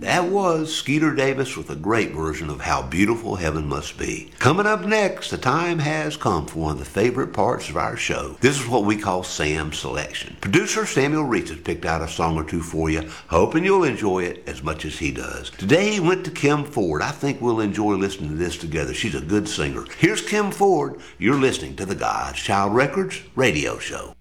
That was Skeeter Davis with a great version of How Beautiful Heaven Must Be. Coming up next, the time has come for one of the favorite parts of our show. This is what we call Sam's Selection. Producer Samuel Reese has picked out a song or two for you, hoping you'll enjoy it as much as he does. Today he went to Kim Ford. I think we'll enjoy listening to this together. She's a good singer. Here's Kim Ford. You're listening to the God's Child Records radio show.